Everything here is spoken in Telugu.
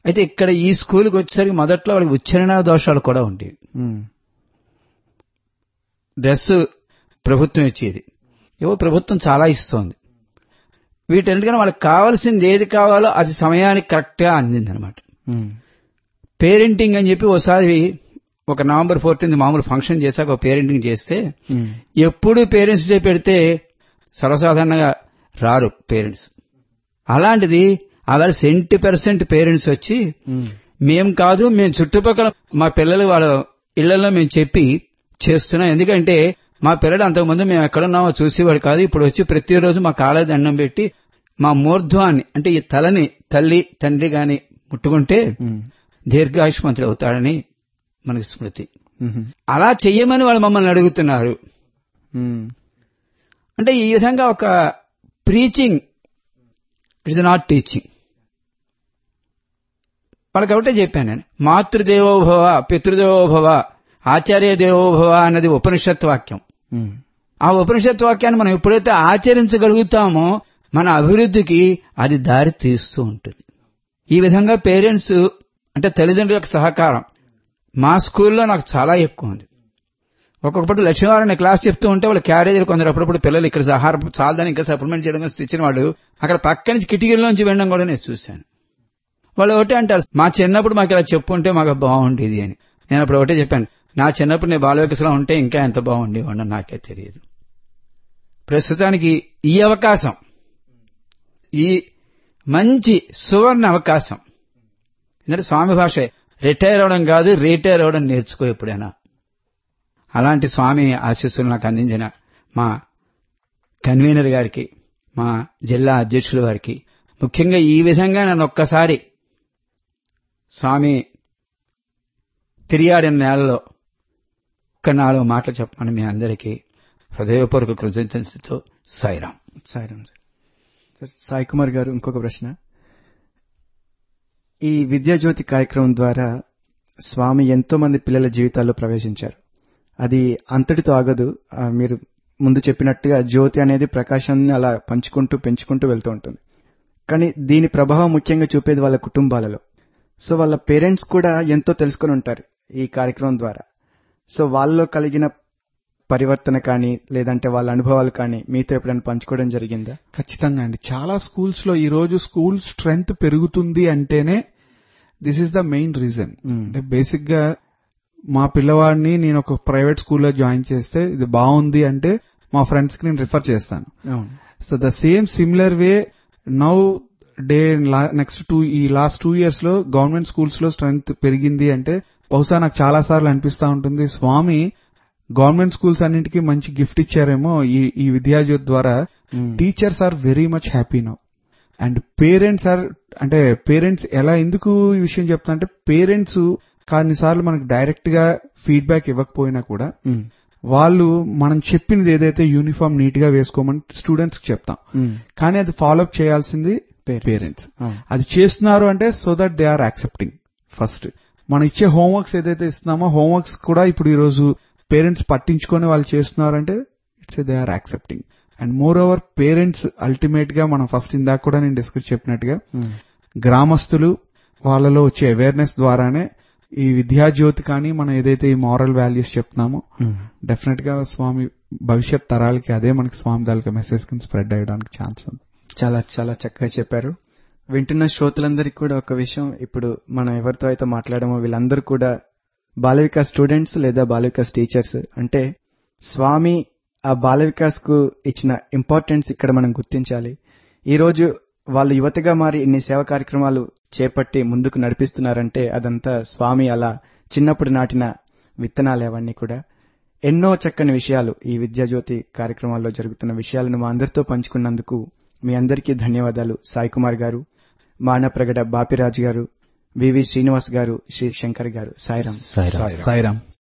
అయితే ఇక్కడ ఈ స్కూల్కి వచ్చేసరికి మొదట్లో వాళ్ళకి ఉచ్చారణ దోషాలు కూడా ఉండేవి. డ్రెస్ ప్రభుత్వం ఇచ్చేది, ప్రభుత్వం చాలా ఇస్తోంది. వీటన్నిటికన్నా వాళ్ళకి కావాల్సింది ఏది కావాలో అది సమయానికి కరెక్ట్ గా అందిందనమాట. పేరెంటింగ్ అని చెప్పి ఒకసారి ఒక నవంబర్ 14 మామూలు ఫంక్షన్ చేశాక ఒక పేరెంటింగ్ చేస్తే, ఎప్పుడు పేరెంట్స్ డే పెడితే సర్వసాధారణంగా రారు పేరెంట్స్. అలాంటిది అలా 70% పేరెంట్స్ వచ్చి, మేం కాదు, మేము చుట్టుపక్కల మా పిల్లలు వాళ్ళ ఇళ్లలో మేము చెప్పి చేస్తున్నాం. ఎందుకంటే మా పిల్లలు అంతకుముందు మేము ఎక్కడున్నామో చూసేవాడు కాదు, ఇప్పుడు వచ్చి ప్రతిరోజు మా కాళ్ళ దండం పెట్టి మా మూర్ధ్వాన్ని అంటే ఈ తలని తల్లి తండ్రి గాని ముట్టుకుంటే దీర్ఘాయుష్మంతుడు అవుతాడని మనకి స్మృతి. అలా చెయ్యమని వాళ్ళు మమ్మల్ని అడుగుతున్నారు. అంటే ఈ విధంగా ఒక preaching, it is not teaching. వాళ్ళకి ఒకటే చెప్పాను నేను, మాతృదేవోభవ పితృదేవోభవ ఆచార్య దేవోభవ అన్నది ఉపనిషత్ వాక్యం. ఆ ఉపనిషత్ వాక్యాన్ని మనం ఎప్పుడైతే ఆచరించగలుగుతామో మన అభివృద్ధికి అది దారి తీస్తూ ఉంటుంది. ఈ విధంగా పేరెంట్స్ అంటే తల్లిదండ్రుల యొక్క సహకారం మా స్కూల్లో నాకు చాలా ఎక్కువ ఉంది. ఒక్కొక్కటి లక్ష్మీవారిని క్లాస్ చెప్తూ ఉంటే వాళ్ళ క్యారేజీలు కొందరు అప్పుడప్పుడు పిల్లలు ఇక్కడ ఆహారం చాలని ఇంకా సప్లిమెంట్ చేయడం ఇచ్చిన వాళ్ళు అక్కడ పక్క నుంచి కిటికీల్లోంచి వెళ్ళడం కూడా నేను చూశాను. వాళ్ళు ఒకటే అంటారు, మా చిన్నప్పుడు మాకు ఇలా చెప్పుంటే మాకు బాగుండేది అని. నేను అప్పుడు ఒకటే చెప్పాను, నా చిన్నప్పుడు నేను బాల వికాసంలో ఉంటే ఇంకా ఎంత బాగుండేవాడిని నాకే తెలియదు. ప్రస్తుతానికి ఈ అవకాశం, ఈ మంచి సువర్ణ అవకాశం, ఎందుకంటే స్వామి భాష రిటైర్ అవడం కాదు, రిటైర్ అవడం నేర్చుకో ఎప్పుడైనా. అలాంటి స్వామి ఆశీస్సులు నాకు అందించిన మా కన్వీనర్ గారికి, మా జిల్లా అధ్యక్షుల వారికి, ముఖ్యంగా ఈ విధంగా నన్ను ఒక్కసారి స్వామి తిరియాడిన నేలలో ఒక్క 4 మాటలు చెప్పమని మీ అందరికీ హృదయపూర్వక కృతజ్ఞతతో సాయిరాం. సాయిరాం సార్. సాయి కుమార్ గారు, ఇంకొక ప్రశ్న. ఈ విద్యాజ్యోతి కార్యక్రమం ద్వారా స్వామి ఎంతో మంది పిల్లల జీవితాల్లో ప్రవేశించారు. అది అంతటితో ఆగదు. మీరు ముందు చెప్పినట్టుగా జ్యోతి అనేది ప్రకాశాన్ని అలా పంచుకుంటూ పెంచుకుంటూ వెళ్తూ ఉంటుంది. కానీ దీని ప్రభావం ముఖ్యంగా చూపేది వాళ్ళ కుటుంబాలలో. సో వాళ్ళ పేరెంట్స్ కూడా ఎంతో తెలుసుకుని ఉంటారు ఈ కార్యక్రమం ద్వారా. సో వాళ్ళలో కలిగిన పరివర్తన కానీ లేదంటే వాళ్ళ అనుభవాలు కానీ మీతో ఎప్పుడైనా పంచుకోవడం జరిగిందా? ఖచ్చితంగా అండి. చాలా స్కూల్స్ లో ఈ రోజు స్కూల్ స్ట్రెంగ్త్ పెరుగుతుంది అంటేనే this is the main reason. అంటే బేసిక్ గా మా పిల్లవాడిని నేను ఒక ప్రైవేట్ స్కూల్లో జాయిన్ చేస్తే ఇది బాగుంది అంటే మా ఫ్రెండ్స్ కి నేను రిఫర్ చేస్తాను. So the same similar way now day last 2 years లో గవర్నమెంట్ స్కూల్స్ లో స్ట్రెంగ్త్ పెరిగింది అంటే బహుశా నాకు చాలా సార్లు అనిపిస్తా ఉంటుంది, స్వామి గవర్నమెంట్ స్కూల్స్ అన్నింటికి మంచి గిఫ్ట్ ఇచ్చారేమో ఈ విద్యాజ్యోతి ద్వారా. Teachers are very much happy now and parents ఎలా ఎందుకు ఈ విషయం చెప్తా అంటే, పేరెంట్స్ కొన్నిసార్లు మనకు డైరెక్ట్ గా ఫీడ్బ్యాక్ ఇవ్వకపోయినా కూడా వాళ్ళు మనం చెప్పినది ఏదైతే యూనిఫామ్ నీట్ గా వేసుకోమని స్టూడెంట్స్ కి చెప్తాం, కానీ అది ఫాలోఅప్ చేయాల్సింది పేరెంట్స్. అది చేస్తున్నారు అంటే so that they are accepting. First మనం ఇచ్చే హోంవర్క్స్ ఏదైతే ఇస్తున్నామో హోంవర్క్స్ కూడా ఇప్పుడు ఈ రోజు పేరెంట్స్ పట్టించుకొని వాళ్ళు చేస్తున్నారంటే it's they are accepting. And more over parents ultimate గా మనం ఫస్ట్ ఇందాక కూడా నేను డిస్కస్ చెప్పినట్టుగా గ్రామస్తులు వాళ్ళలో వచ్చే అవేర్నెస్ ద్వారానే ఈ విద్యాజ్యోతి కానీ మనం ఏదైతే ఈ మారల్ వాల్యూస్ చెప్తున్నామో డెఫినెట్ గా స్వామి భవిష్యత్ తరాలకి అదే మనకి స్వామి తాలూకా మెసేజ్ కింద స్ప్రెడ్ అయ్యడానికి ఛాన్స్ ఉంది. చాలా చాలా చక్కగా చెప్పారు. వింటున్న శ్రోతలందరికీ కూడా ఒక విషయం, ఇప్పుడు మనం ఎవరితో అయితే మాట్లాడామో వీళ్ళందరూ కూడా బాల వికాస్ స్టూడెంట్స్ లేదా బాల వికాస్ టీచర్స్. అంటే స్వామి ఆ బాల వికాస్ కు ఇచ్చిన ఇంపార్టెన్స్ ఇక్కడ మనం గుర్తించాలి. ఈ రోజు వాళ్ళు యువతగా మారి ఇన్ని సేవా కార్యక్రమాలు చేపట్టి ముందుకు నడిపిస్తున్నారంటే అదంతా స్వామి అలా చిన్నప్పుడు నాటిన విత్తనాలు అవన్నీ కూడా. ఎన్నో చక్కని విషయాలు ఈ విద్యాజ్యోతి కార్యక్రమాల్లో జరుగుతున్న విషయాలను మా అందరితో పంచుకున్నందుకు మీ అందరికీ ధన్యవాదాలు. సాయి కుమార్ గారు, మానప్రగడ బాపిరాజు గారు, వివి శ్రీనివాస్ గారు, శ్రీ శంకర్ గారు. సాయిరాం. సాయిరాం.